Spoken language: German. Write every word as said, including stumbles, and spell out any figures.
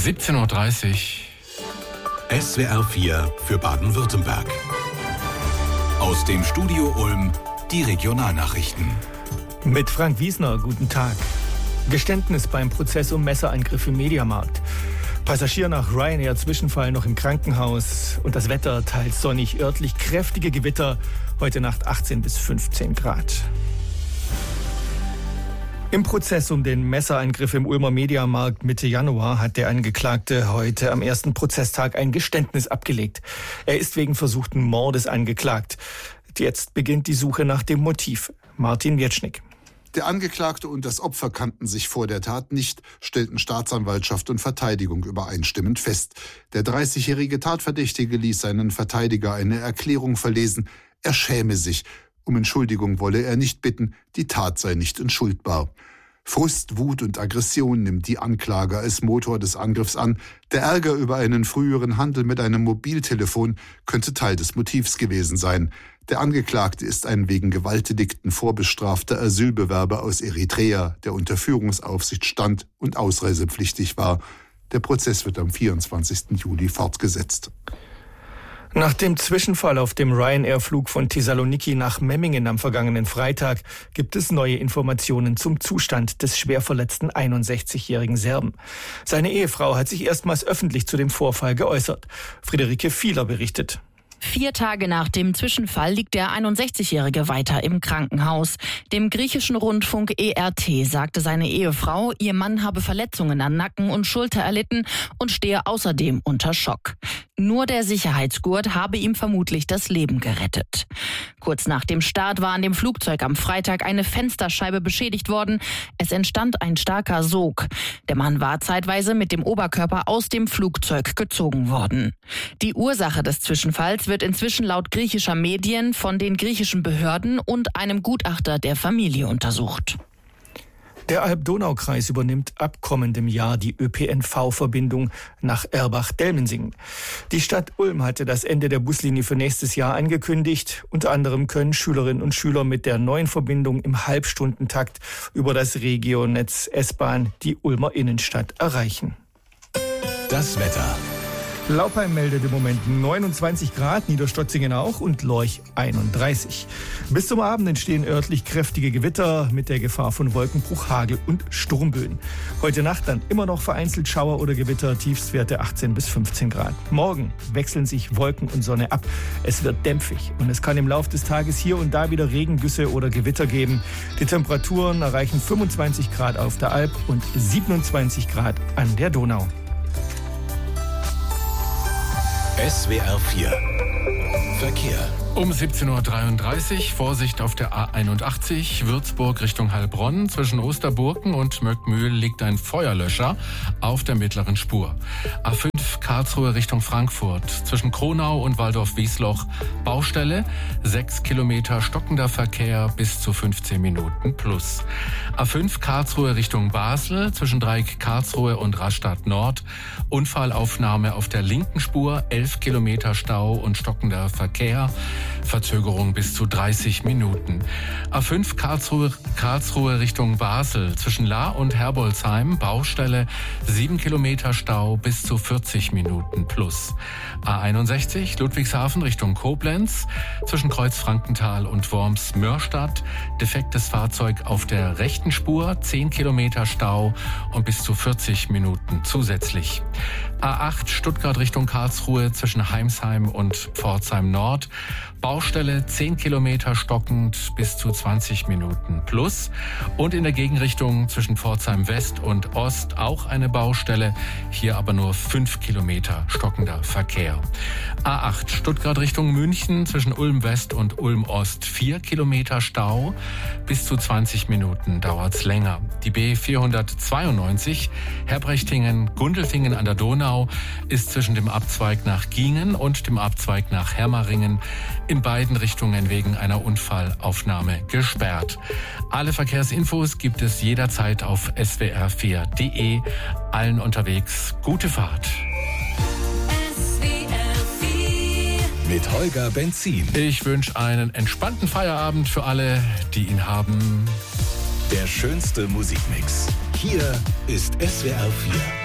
siebzehn Uhr dreißig. S W R vier für Baden-Württemberg. Aus dem Studio Ulm die Regionalnachrichten. Mit Frank Wiesner, guten Tag. Geständnis beim Prozess um Messerangriff im Mediamarkt. Passagier nach Ryanair Zwischenfall noch im Krankenhaus. Und das Wetter teils sonnig, örtlich kräftige Gewitter. Heute Nacht achtzehn bis fünfzehn Grad. Im Prozess um den Messerangriff im Ulmer Mediamarkt Mitte Januar hat der Angeklagte heute am ersten Prozesstag ein Geständnis abgelegt. Er ist wegen versuchten Mordes angeklagt. Jetzt beginnt die Suche nach dem Motiv. Martin Wietschnick. Der Angeklagte und das Opfer kannten sich vor der Tat nicht, stellten Staatsanwaltschaft und Verteidigung übereinstimmend fest. Der dreißigjährige Tatverdächtige ließ seinen Verteidiger eine Erklärung verlesen. Er schäme sich. Um Entschuldigung wolle er nicht bitten, die Tat sei nicht entschuldbar. Frust, Wut und Aggression nimmt die Anklage als Motor des Angriffs an. Der Ärger über einen früheren Handel mit einem Mobiltelefon könnte Teil des Motivs gewesen sein. Der Angeklagte ist ein wegen Gewaltdelikten vorbestrafter Asylbewerber aus Eritrea, der unter Führungsaufsicht stand und ausreisepflichtig war. Der Prozess wird am vierundzwanzigsten Juli fortgesetzt. Nach dem Zwischenfall auf dem Ryanair-Flug von Thessaloniki nach Memmingen am vergangenen Freitag gibt es neue Informationen zum Zustand des schwer verletzten einundsechzigjährigen Serben. Seine Ehefrau hat sich erstmals öffentlich zu dem Vorfall geäußert. Friederike Fieler berichtet. Vier Tage nach dem Zwischenfall liegt der einundsechzigjährige weiter im Krankenhaus. Dem griechischen Rundfunk E R T sagte seine Ehefrau, ihr Mann habe Verletzungen an Nacken und Schulter erlitten und stehe außerdem unter Schock. Nur der Sicherheitsgurt habe ihm vermutlich das Leben gerettet. Kurz nach dem Start war an dem Flugzeug am Freitag eine Fensterscheibe beschädigt worden. Es entstand ein starker Sog. Der Mann war zeitweise mit dem Oberkörper aus dem Flugzeug gezogen worden. Die Ursache des Zwischenfalls wird inzwischen laut griechischer Medien von den griechischen Behörden und einem Gutachter der Familie untersucht. Der Alb-Donau-Kreis übernimmt ab kommendem Jahr die Ö P N V-Verbindung nach Erbach-Delmensingen. Die Stadt Ulm hatte das Ende der Buslinie für nächstes Jahr angekündigt. Unter anderem können Schülerinnen und Schüler mit der neuen Verbindung im Halbstundentakt über das Regionetz S-Bahn die Ulmer Innenstadt erreichen. Das Wetter. Laupheim meldet im Moment neunundzwanzig Grad, Niederstotzingen auch und Lorch einunddreißig. Bis zum Abend entstehen örtlich kräftige Gewitter mit der Gefahr von Wolkenbruch, Hagel und Sturmböen. Heute Nacht dann immer noch vereinzelt Schauer oder Gewitter, Tiefstwerte achtzehn bis fünfzehn Grad. Morgen wechseln sich Wolken und Sonne ab. Es wird dämpfig und es kann im Laufe des Tages hier und da wieder Regengüsse oder Gewitter geben. Die Temperaturen erreichen fünfundzwanzig Grad auf der Alp und siebenundzwanzig Grad an der Donau. S W R vier Verkehr. Um siebzehn Uhr dreiunddreißig, Vorsicht auf der A einundachtzig, Würzburg Richtung Heilbronn. Zwischen Osterburken und Möckmühl liegt ein Feuerlöscher auf der mittleren Spur. A fünf Karlsruhe Richtung Frankfurt. Zwischen Kronau und Waldorf-Wiesloch Baustelle. Sechs Kilometer stockender Verkehr bis zu fünfzehn Minuten plus. A fünf Karlsruhe Richtung Basel. Zwischen Dreieck Karlsruhe und Rastatt Nord. Unfallaufnahme auf der linken Spur. elf Kilometer Stau und stockender Verkehr. Verzögerung bis zu dreißig Minuten. A fünf Karlsruhe, Karlsruhe Richtung Basel. Zwischen Lahr und Herbolzheim Baustelle. sieben Kilometer Stau bis zu vierzig Minuten plus. A einundsechzig Ludwigshafen Richtung Koblenz. Zwischen Kreuz-Frankenthal und Worms-Mörstadt. Defektes Fahrzeug auf der rechten Spur. zehn Kilometer Stau und bis zu vierzig Minuten zusätzlich. A acht Stuttgart Richtung Karlsruhe zwischen Heimsheim und Pforzheim Nord. Baustelle zehn Kilometer stockend bis zu zwanzig Minuten plus. Und in der Gegenrichtung zwischen Pforzheim West und Ost auch eine Baustelle. Hier aber nur fünf Kilometer stockender Verkehr. A acht Stuttgart Richtung München zwischen Ulm West und Ulm Ost vier Kilometer Stau. Bis zu zwanzig Minuten dauert's länger. Die B vierhundertzweiundneunzig Herbrechtingen-Gundelfingen an der Donau ist zwischen dem Abzweig nach Giengen und dem Abzweig nach Hermaringen in beiden Richtungen wegen einer Unfallaufnahme gesperrt. Alle Verkehrsinfos gibt es jederzeit auf S W R vier Punkt de. Allen unterwegs gute Fahrt. S W R vier mit Holger Benzin. Ich wünsche einen entspannten Feierabend für alle, die ihn haben. Der schönste Musikmix. Hier ist S W R vier.